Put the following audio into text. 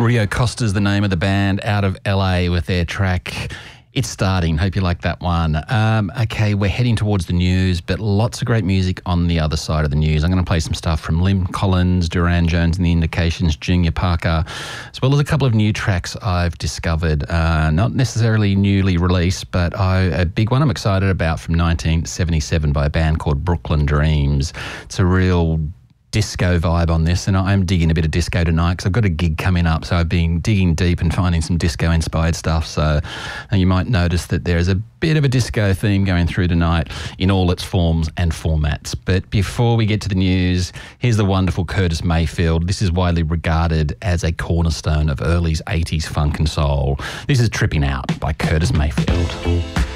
Rio Costa's the name of the band, out of LA with their track It's Starting. Hope you like that one. Okay, we're heading towards the news, but lots of great music on the other side of the news. I'm going to play some stuff from Lynn Collins, Duran Jones and the Indications, Junior Parker, as well as a couple of new tracks I've discovered. Not necessarily newly released, but a big one I'm excited about from 1977 by a band called Brooklyn Dreams. It's a real disco vibe on this, and I'm digging a bit of disco tonight because I've got a gig coming up, so I've been digging deep and finding some disco inspired stuff. So you might notice that there's a bit of a disco theme going through tonight in all its forms and formats. But before we get to the news, here's the wonderful Curtis Mayfield. This is widely regarded as a cornerstone of early 80s funk and soul. This is Tripping Out by Curtis Mayfield.